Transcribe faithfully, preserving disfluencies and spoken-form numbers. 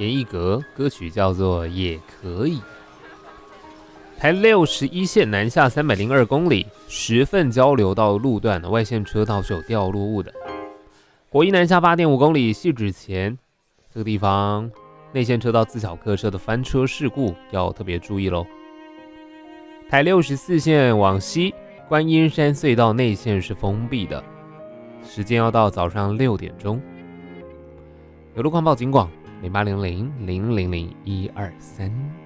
严艺格，歌曲叫做《也可以》。台六十一线南下三百零二公里，十份交流道路段的外线车道是有掉落物的。国一南下八点五公里，汐止前这个地方内线车道自小客车的翻车事故要特别注意喽。台六十四线往西，观音山隧道内线是封闭的，时间要到早上六点钟。有路况报警广零八零零零零零一二三。